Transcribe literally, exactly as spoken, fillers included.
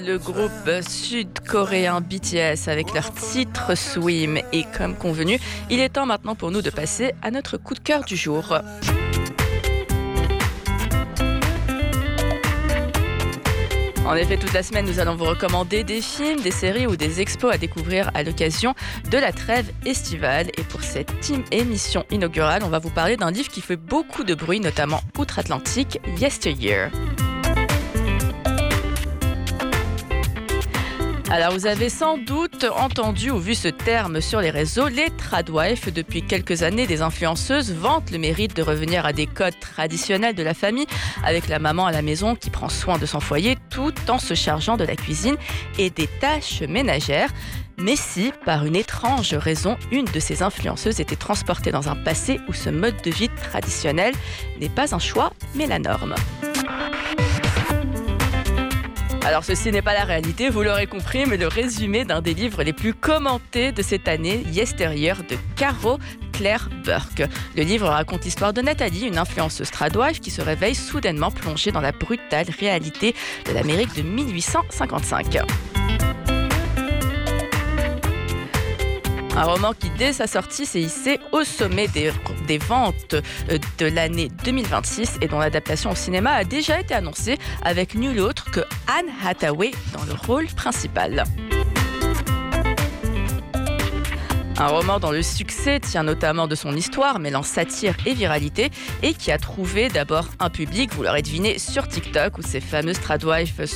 Le groupe sud-coréen B T S avec leur titre Swim. Et comme convenu, il est temps maintenant pour nous de passer à notre coup de cœur du jour. En effet, toute la semaine, nous allons vous recommander des films, des séries ou des expos à découvrir à l'occasion de la trêve estivale. Et pour cette team émission inaugurale, on va vous parler d'un livre qui fait beaucoup de bruit, notamment outre-Atlantique, Yesteryear. Alors, vous avez sans doute entendu ou vu ce terme sur les réseaux, les tradwives. Depuis quelques années, des influenceuses vantent le mérite de revenir à des codes traditionnels de la famille, avec la maman à la maison qui prend soin de son foyer tout en se chargeant de la cuisine et des tâches ménagères. Mais si, par une étrange raison, une de ces influenceuses était transportée dans un passé où ce mode de vie traditionnel n'est pas un choix, mais la norme. Alors ceci n'est pas la réalité, vous l'aurez compris, mais le résumé d'un des livres les plus commentés de cette année, Yesteryear de Caro Claire Burke. Le livre raconte l'histoire de Nathalie, une influenceuse tradwife qui se réveille soudainement plongée dans la brutale réalité de l'Amérique de mille huit cent cinquante-cinq. Un roman qui, dès sa sortie, s'est hissé au sommet des, des ventes de l'année deux mille vingt-six et dont l'adaptation au cinéma a déjà été annoncée avec nul autre que Anne Hathaway dans le rôle principal. Un roman dont le succès tient notamment de son histoire, mêlant satire et viralité, et qui a trouvé d'abord un public, vous l'aurez deviné, sur TikTok, où ces fameuses tradwives